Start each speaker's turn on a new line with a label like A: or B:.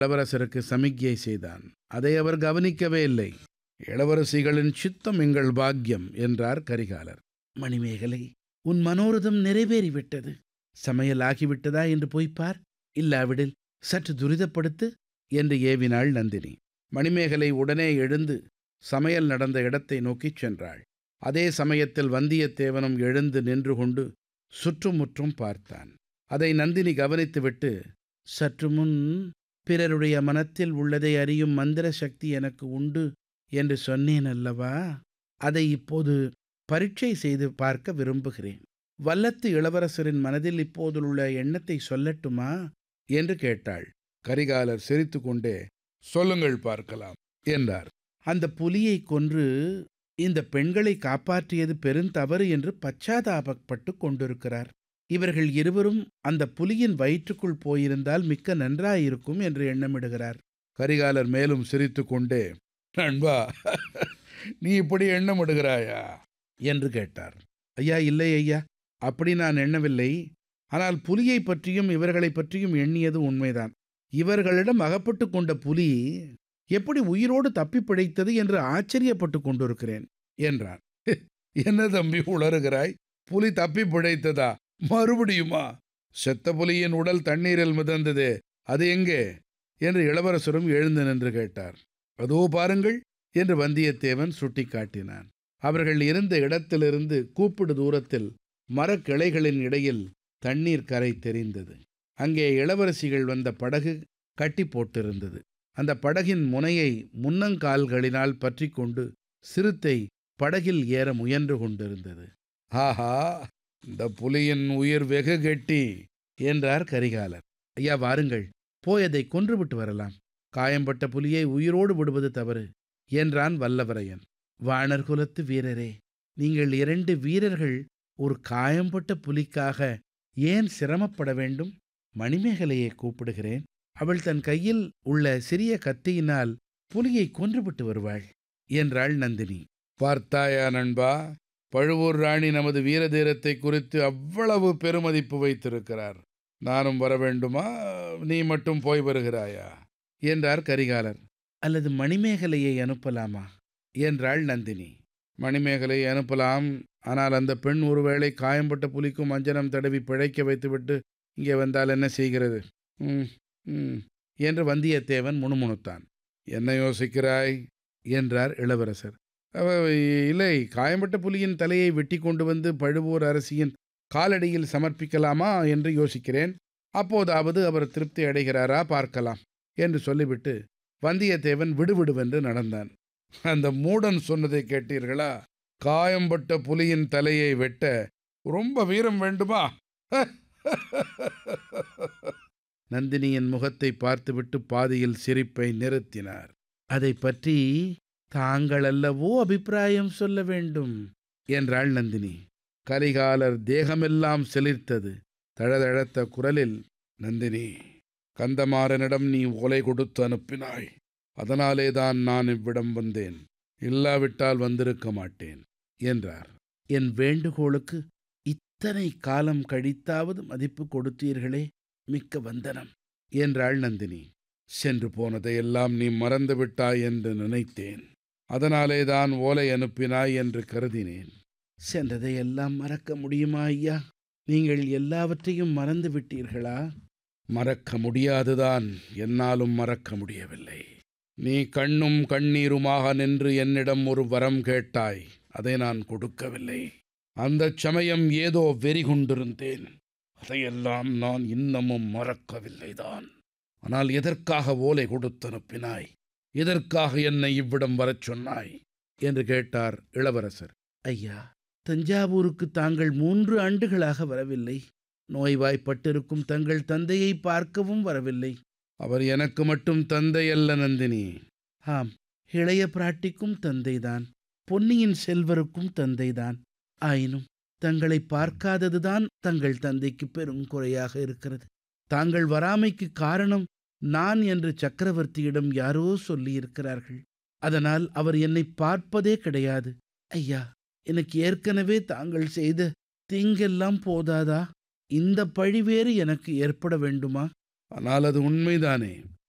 A: இளவரசருக்கு சமிக்ஞை செய்தான். அதை அவர் கவனிக்கவே இல்லை. இளவரசிகளின் சித்தம் எங்கள் பாக்கியம் என்றார் கரிகாலர். மணிமேகலை, உன் மனோரதம் நிறைவேறிவிட்டது. சமையல் ஆகிவிட்டதா என்று போய்ப்பார். இல்லாவிடில் சற்று துரிதப்படுத்து என்று ஏவினாள் நந்தினி. மணிமேகலை உடனே எழுந்து சமையல் நடந்த இடத்தை நோக்கிச் சென்றாள். அதே சமயத்தில் வந்தியத்தேவனும் எழுந்து நின்று கொண்டு சுற்றுமுற்றும் பார்த்தான். அதை நந்தினி கவனித்துவிட்டு, சற்று முன் பிறருடைய மனத்தில் உள்ளதை அறியும் மந்திர சக்தி எனக்கு உண்டு என்று சொன்னேன் அல்லவா? அதை இப்போது பரீட்சை செய்து பார்க்க விரும்புகிறேன். வல்லத்து இளவரசரின் மனதில் இப்போதுள்ள எண்ணத்தை சொல்லட்டுமா என்று கேட்டாள். கரிகாலர் சிரித்துக்கொண்டே, சொல்லுங்கள் பார்க்கலாம் என்றார். அந்த புலியை கொன்று இந்த பெண்களை காப்பாற்றியது பெருந்தவறு என்று பச்சாதாபப்பட்டு கொண்டிருக்கிறார். இவர்கள் இருவரும் அந்த புலியின் வயிற்றுக்குள் போயிருந்தால் மிக்க நன்றாயிருக்கும் என்று எண்ணமிடுகிறார். கரிகாலர் மேலும் சிரித்துக்கொண்டே, நண்பா, நீ இப்படி எண்ணமிடுகிறாயா என்று கேட்டார். ஐயா, இல்லை ஐயா, அப்படி நான் எண்ணவில்லை. ஆனால் புலியை பற்றியும் இவர்களை பற்றியும் எண்ணியது உண்மைதான். இவர்களிடம் அகப்பட்டு கொண்ட புலி எப்படி உயிரோடு தப்பி பிழைத்தது என்று ஆச்சரியப்பட்டு கொண்டிருக்கிறேன் என்றான். என்ன தம்பி உளறுகிறாய்? புலி தப்பி பிழைத்ததா? மறுபடியுமா? செத்த புலியின் உடல் தண்ணீரில் மிதந்ததே, அது எங்கே என்று இளவரசரும் எழுந்து நின்று கேட்டார். அதோ பாருங்கள் என்று வந்தியத்தேவன் சுட்டி காட்டினான். அவர்கள் இருந்த இடத்திலிருந்து கூப்பிடு தூரத்தில் மரக்கிளைகளின் இடையில் தண்ணீர் கரை தெரிந்தது. அங்கே இளவரசிகள் வந்த படகு கட்டி போட்டிருந்தது. அந்த படகின் முனையை முன்னங்கால்களினால் பற்றி கொண்டு சிறுத்தை படகில் ஏற முயன்று கொண்டிருந்தது. ஆஹா, இந்த புலியின் உயிர் வெகு கெட்டி என்றார் கரிகாலர். ஐயா, வாருங்கள், போய் அதை கொன்றுவிட்டு வரலாம். காயம்பட்ட புலியை உயிரோடு விடுவது தவறு என்றான் வல்லவரையன். வாணர் குலத்து வீரரே, நீங்கள் 2 வீரர்கள் ஒரு காயம்பட்ட புலிக்காக ஏன் சிரமப்பட வேண்டும்? மணிமேகலையை கூப்பிடுகிறேன். அவள் தன் கையில் உள்ள சிறிய கத்தியினால் புலியை கொன்றுவிட்டு வருவாள் என்றாள் நந்தினி. பார்த்தாயா நண்பா, பழுவூர் ராணி நமது வீரதீரத்தை குறித்து அவ்வளவு பெருமதிப்பு வைத்திருக்கிறார். நானும் வர வேண்டுமா? நீ மட்டும் போய் வருகிறாயா என்றார் கரிகாலர். அல்லது மணிமேகலையை அனுப்பலாமா என்றாள் நந்தினி. மணிமேகலையை அனுப்பலாம். ஆனால் அந்த பெண் ஒருவேளை காயம்பட்ட புலிக்கும் அஞ்சனம் தடவி பிழைக்க வைத்துவிட்டு இங்கே வந்தால் என்ன செய்கிறது? என்று வந்தியத்தேவன் முணுமுணுத்தான். என்ன யோசிக்கிறாய் என்றார் இளவரசர். இல்லை, காயம்பட்ட புலியின் தலையை வெட்டி கொண்டு வந்து பழுவூர் அரசியின் காலடியில் சமர்ப்பிக்கலாமா என்று யோசிக்கிறேன். அப்போதாவது அவர் திருப்தி அடைகிறாரா பார்க்கலாம் என்று சொல்லிவிட்டு வந்தியத்தேவன் விடுவிடுவென்று நடந்தான். அந்த மூடன் சொன்னதை கேட்டீர்களா? காயம்பட்ட புலியின் தலையை வெட்ட ரொம்ப வீரம் வேண்டுமா? நந்தினியின் முகத்தை பார்த்துவிட்டு பாதியில் சிரிப்பை நிறுத்தினார். அதை பற்றி தாங்கள் அல்லவோ அபிப்பிராயம் சொல்ல வேண்டும் என்றாள் நந்தினி. கரிகாலர் தேகமெல்லாம் சிலிர்த்தது. தழதழத்த குரலில், நந்தினி, கந்தமாறனிடம் நீ ஓலை கொடுத்து அனுப்பினாய். அதனாலேதான் நான் இவ்விடம் வந்தேன். இல்லாவிட்டால் வந்திருக்க மாட்டேன் என்றார். என் வேண்டுகோளுக்கு இத்தனை காலம் கழித்தாவது மதிப்பு கொடுத்தீர்களே, மிக்க வந்தனம் என்றாள் நந்தினி. சென்று போனதையெல்லாம் நீ மறந்து விட்டாய் என்று நினைத்தேன். அதனாலேதான் ஓலை அனுப்பினாய் என்று கருதினேன். சென்றதையெல்லாம் மறக்க முடியுமா ஐயா? நீங்கள் எல்லாவற்றையும் மறந்து விட்டீர்களா? மறக்க முடியாதுதான், என்னாலும் மறக்க முடியவில்லை. நீ கண்ணும் கண்ணீருமாக நின்று என்னிடம் ஒரு வரம் கேட்டாய். அதை நான் கொடுக்கவில்லை. அந்த சமயம் ஏதோ வெறி கொண்டிருந்தேன். அதையெல்லாம் நான் இன்னமும் மறக்கவில்லைதான். ஆனால் எதற்காக ஓலை கொடுத்து அனுப்பினாய்? எதற்காக என்னை இவ்விடம் வரச் சொன்னாய் என்று கேட்டார் இளவரசர். ஐயா, தஞ்சாவூருக்கு தாங்கள் 3 ஆண்டுகளாக வரவில்லை. நோய்வாய்ப்பட்டிருக்கும் தங்கள் தந்தையை பார்க்கவும் வரவில்லை. அவர் எனக்கு மட்டும் தந்தை அல்ல நந்தினி. ஆம், இளைய பிராட்டிக்கும் தந்தைதான், பொன்னியின் செல்வருக்கும் தந்தைதான். ஆயினும் தங்களை பார்க்காததுதான் தங்கள் தந்தைக்கு பெரும் குறையாக இருக்கிறது. தாங்கள் வராமைக்கு காரணம் நான் என்று சக்கரவர்த்தியிடம் யாரோ சொல்லியிருக்கிறார்கள். அதனால் அவர் என்னை பார்ப்பதே கிடையாது. ஐயா, எனக்கு ஏற்கனவே தாங்கள் செய்த தீங்கெல்லாம் போதாதா? இந்த பழி வேறு எனக்கு ஏற்பட வேண்டுமா? ஆனால் அது உண்மைதானே.